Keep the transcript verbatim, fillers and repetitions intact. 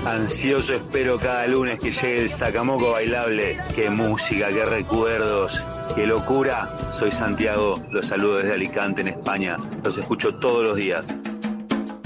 Ansioso espero cada lunes que llegue el Sacamoco bailable. Qué música, qué recuerdos, qué locura. Soy Santiago, los saludo desde Alicante, en España. Los escucho todos los días.